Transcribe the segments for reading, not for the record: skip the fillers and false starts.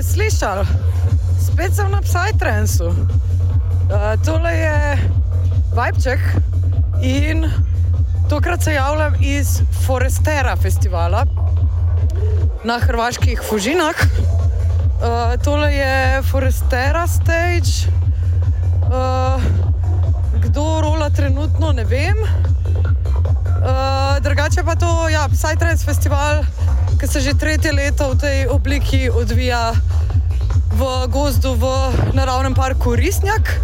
slišali? Spet sem na Psytrancu. Tole je Vibček in tokrat se javljam iz Forestera festivala na hrvaških Fužinah. Tole je Forestera stage. Kdo rola trenutno, ne vem. Drugače pa to, Psytrance festival, ki se že 3. leto v tej obliki odvija v gozdu v naravnem parku Risnjak.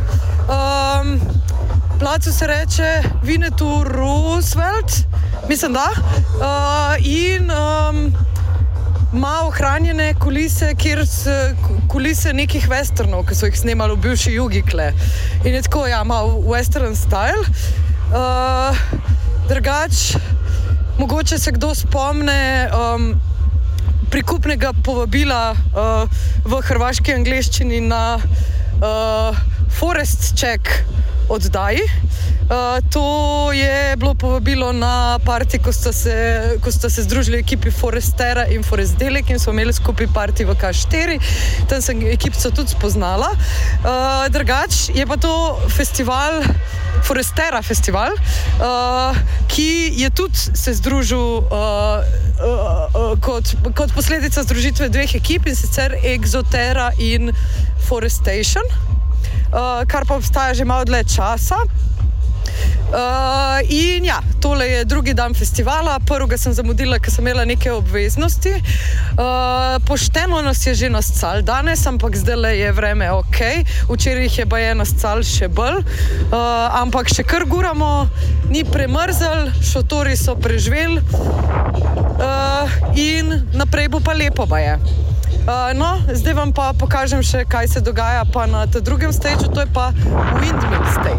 Placu se reče Winnetou Roosevelt, mislim da. In ima ohranjene kulise, kulise nekih westernov, ki so jih snemali v bivši Jugikle. In je tako, malo western style. Drugač, mogoče se kdo spomne prikupnega povabila v hrvaški angleščini na Forest Check oddaji. To je bilo povabilo na party, ko sta se združili ekipi Forestera in Forestdelek in so imeli skupaj party v K4. Tam sem ekipico tudi spoznala. Drugač je pa to festival, Forestera festival, ki je tudi se združil kot posledica združitve dveh ekip, in sicer Exotera in Forestation, kar pa obstaja že malo dlje časa. In tole je drugi dan festivala. Prvega sem zamudila, ker sem imela neke obveznosti. Pošteno nas je že nascal danes, ampak zdajle je vreme ok. Včeraj jih je baje nascal še bolj. Ampak še kar guramo, ni premrzel, šotori so preživeli. In naprej bo pa lepo baje. Zdaj vam pa pokažem še, kaj se dogaja pa na tem drugem stageu, to je pa Windmill stage.